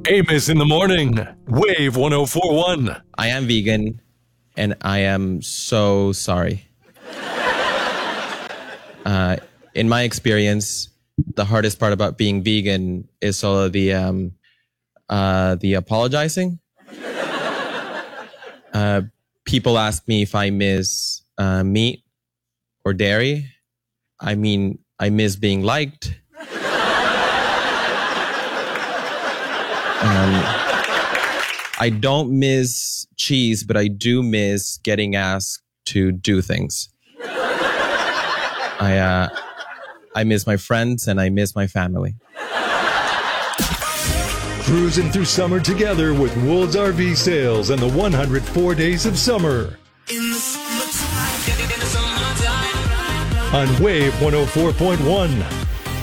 Amos in the morning. Wave 104.1. I am vegan, and I am so sorry. In my experience, the hardest part about being vegan is sort of the apologizing. People ask me if I miss meat or dairy. I mean, I miss being liked. I don't miss cheese, but I do miss getting asked to do things. I miss my friends and I miss my family. Cruising through summer together with Woods RV Sales and the 104 Days of Summer. On Wave 104.1.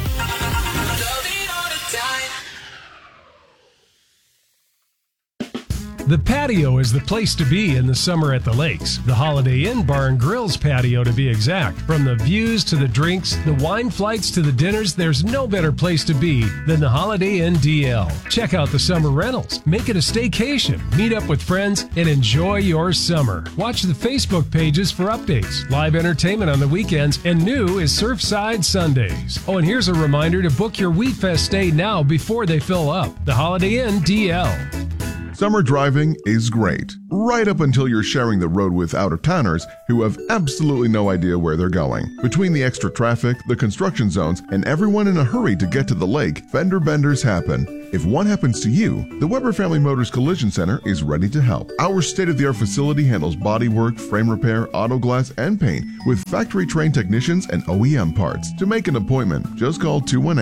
The patio is the place to be in the summer at the lakes. The Holiday Inn Bar and Grill's patio, to be exact. From the views to the drinks, the wine flights to the dinners, there's no better place to be than the Holiday Inn DL. Check out the summer rentals. Make it a staycation. Meet up with friends and enjoy your summer. Watch the Facebook pages for updates, live entertainment on the weekends, and new is Surfside Sundays. Oh, and here's a reminder to book your Wheat Fest stay now before they fill up. The Holiday Inn DL. Summer driving is great, right up until you're sharing the road with out-of-towners who have absolutely no idea where they're going. Between the extra traffic, the construction zones, and everyone in a hurry to get to the lake, fender benders happen. If one happens to you, the Weber Family Motors Collision Center is ready to help. Our state-of-the-art facility handles bodywork, frame repair, auto glass, and paint with factory-trained technicians and OEM parts. To make an appointment, just call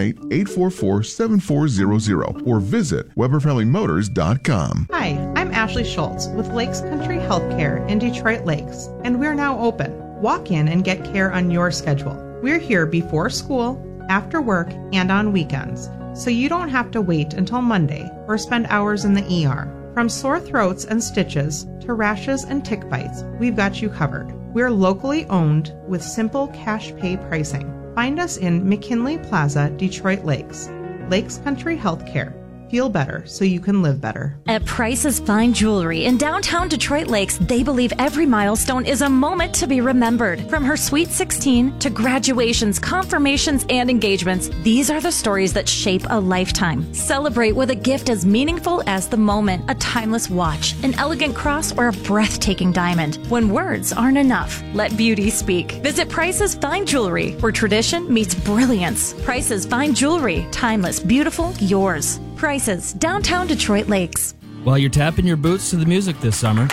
218-844-7400 or visit WeberFamilyMotors.com. Hi, I'm Ashley Schultz with Lakes Country Healthcare in Detroit Lakes, and we're now open. Walk in and get care on your schedule. We're here before school, after work, and on weekends, so you don't have to wait until Monday or spend hours in the ER. From sore throats and stitches to rashes and tick bites, we've got you covered. We're locally owned with simple cash pay pricing. Find us in McKinley Plaza, Detroit Lakes. Lakes Country Healthcare. Feel better so you can live better. At Price's Fine Jewelry in downtown Detroit Lakes, they believe every milestone is a moment to be remembered. From her Sweet 16 to graduations, confirmations, and engagements, these are the stories that shape a lifetime. Celebrate with a gift as meaningful as the moment: a timeless watch, an elegant cross, or a breathtaking diamond. When words aren't enough, let beauty speak. Visit Price's Fine Jewelry, where tradition meets brilliance. Price's Fine Jewelry, timeless, beautiful, yours. Prices, downtown Detroit Lakes. While you're tapping your boots to the music this summer,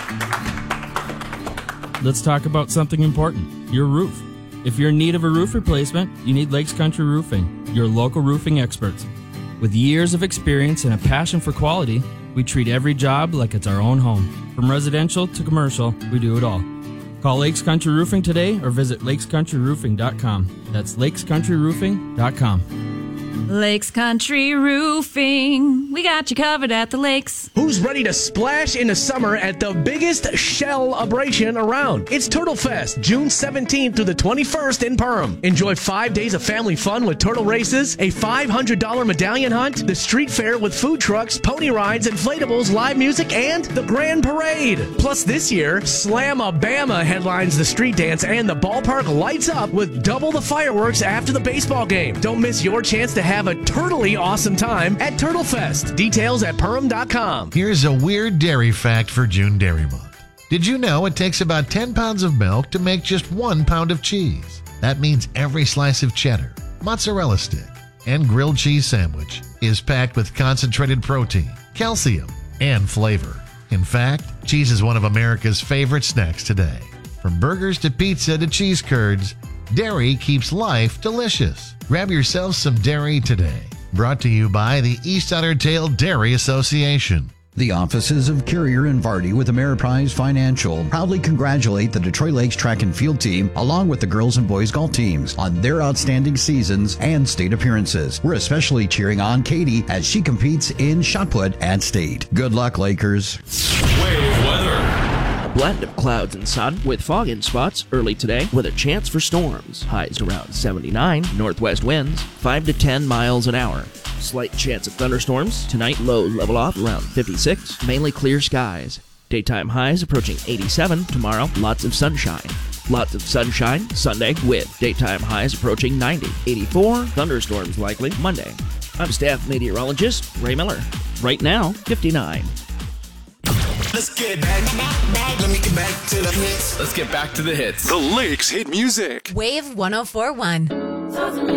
let's talk about something important: your roof. If you're in need of a roof replacement, you need Lakes Country Roofing, your local roofing experts. With years of experience and a passion for quality, we treat every job like it's our own home. From residential to commercial, we do it all. Call Lakes Country Roofing today or visit lakescountryroofing.com. That's lakescountryroofing.com. Lakes Country Roofing. We got you covered at the lakes. Who's ready to splash into summer at the biggest shell-abration around? It's Turtle Fest, June 17th through the 21st in Perham. Enjoy 5 days of family fun with turtle races, a $500 medallion hunt, the street fair with food trucks, pony rides, inflatables, live music, and the grand parade. Plus this year, Slamabama headlines the street dance, and the ballpark lights up with double the fireworks after the baseball game. Don't miss your chance to have a turtly awesome time at Turtle Fest. Details at Perham.com. Here's a weird dairy fact for June Dairy Month. Did you know it takes about 10 pounds of milk to make just 1 pound of cheese? That means every slice of cheddar, mozzarella stick, and grilled cheese sandwich is packed with concentrated protein, calcium, and flavor. In fact, cheese is one of America's favorite snacks today. From burgers to pizza to cheese curds, dairy keeps life delicious. Grab yourself some dairy today. Brought to you by the East Otter Tail Dairy Association. The offices of Carrier and Vardy with Ameriprise Financial proudly congratulate the Detroit Lakes track and field team along with the girls and boys golf teams on their outstanding seasons and state appearances. We're especially cheering on Katie as she competes in shot put at state. Good luck, Lakers. Wave weather. blend of clouds and sun with fog in spots early today with a chance for storms. Highs around 79, northwest winds 5 to 10 miles an hour. Slight chance of thunderstorms. Tonight, lows level off around 56, mainly clear skies. Daytime highs approaching 87. Tomorrow, lots of sunshine. Lots of sunshine Sunday with daytime highs approaching 90. 84, thunderstorms likely Monday. I'm staff meteorologist Ray Miller. Right now, 59. Let's get back. Let me get back to the hits. Let's get back to the hits. The Lakes hit music. Wave 104.1.